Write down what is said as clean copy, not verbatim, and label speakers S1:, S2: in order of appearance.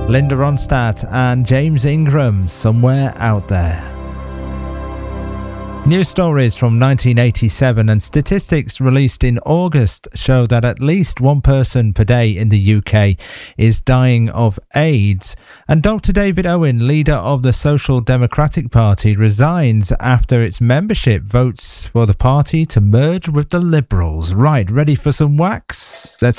S1: Linda Ronstadt and James Ingram, Somewhere Out There. News stories from 1987 and statistics released in August show that at least one person per day in the UK is dying of AIDS. And Dr. David Owen, leader of the Social Democratic Party, resigns after its membership votes for the party to merge with the Liberals. Right, ready for some wax? Let's